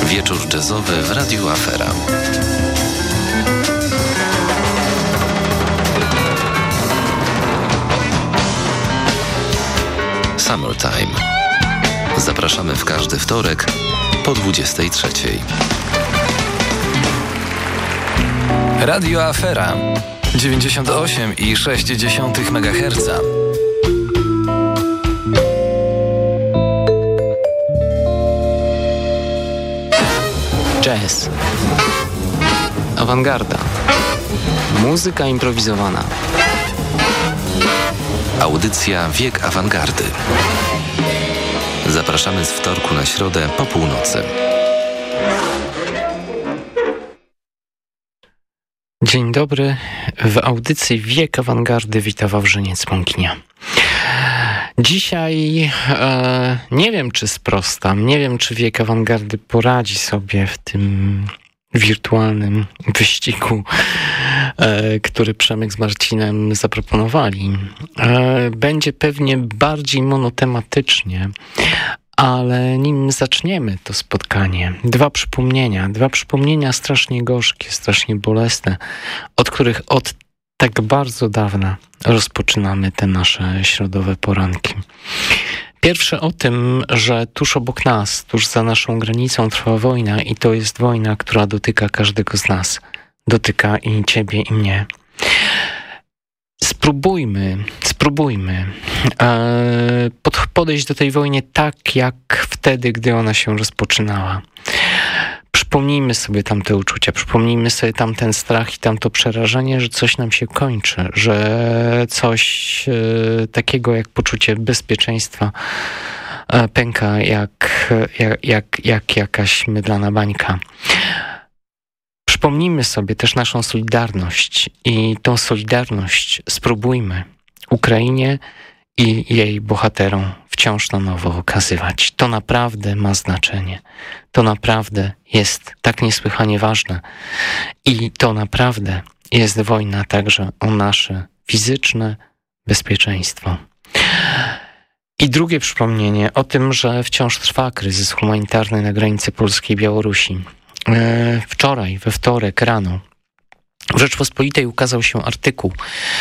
Wieczór jazzowy w Radiu Afera. Summertime. Zapraszamy w każdy wtorek po 23:00. Radio Afera 98,6 MHz. Jazz, awangarda, muzyka improwizowana. Audycja Wiek Awangardy. Zapraszamy z wtorku na środę po północy. Dzień dobry. W audycji Wiek Awangardy wita Wawrzyniec Mąkinia. Dzisiaj nie wiem, czy sprostam, nie wiem, czy Wiek Awangardy poradzi sobie w tym wirtualnym wyścigu, który Przemek z Marcinem zaproponowali. Będzie pewnie bardziej monotematycznie, ale nim zaczniemy to spotkanie, dwa przypomnienia strasznie gorzkie, strasznie bolesne, od których od tak bardzo dawna rozpoczynamy te nasze środowe poranki. Pierwsze o tym, że tuż obok nas, tuż za naszą granicą trwa wojna i to jest wojna, która dotyka każdego z nas. Dotyka i ciebie, i mnie. Spróbujmy podejść do tej wojny tak, jak wtedy, gdy ona się rozpoczynała. Przypomnijmy sobie tamte uczucia, przypomnijmy sobie tamten strach i tamto przerażenie, że coś nam się kończy, że coś takiego jak poczucie bezpieczeństwa pęka jak jakaś mydlana bańka. Przypomnijmy sobie też naszą solidarność i tą solidarność spróbujmy Ukrainie i jej bohaterom wciąż na nowo okazywać. To naprawdę ma znaczenie. To naprawdę jest tak niesłychanie ważne. I to naprawdę jest wojna także o nasze fizyczne bezpieczeństwo. I drugie przypomnienie o tym, że wciąż trwa kryzys humanitarny na granicy Polski i Białorusi. Wczoraj, we wtorek rano, w Rzeczpospolitej ukazał się artykuł,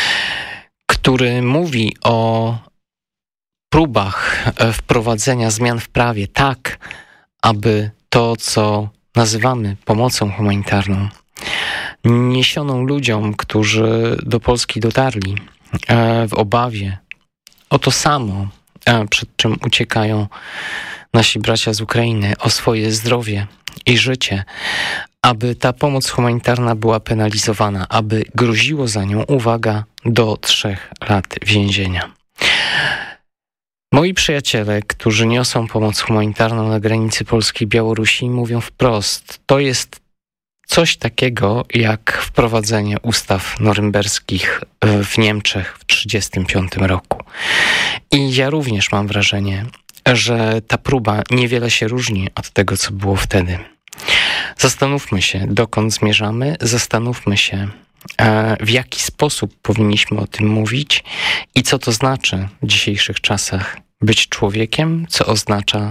który mówi o próbach wprowadzenia zmian w prawie tak, aby to, co nazywamy pomocą humanitarną, niesioną ludziom, którzy do Polski dotarli w obawie o to samo, przed czym uciekają nasi bracia z Ukrainy, o swoje zdrowie i życie, aby ta pomoc humanitarna była penalizowana, aby groziło za nią, uwaga, do 3 lat więzienia. Moi przyjaciele, którzy niosą pomoc humanitarną na granicy Polski i Białorusi, mówią wprost, to jest coś takiego jak wprowadzenie ustaw norymberskich w Niemczech w 1935 roku. I ja również mam wrażenie, że ta próba niewiele się różni od tego, co było wtedy. Zastanówmy się, dokąd zmierzamy, zastanówmy się, w jaki sposób powinniśmy o tym mówić i co to znaczy w dzisiejszych czasach być człowiekiem, co oznacza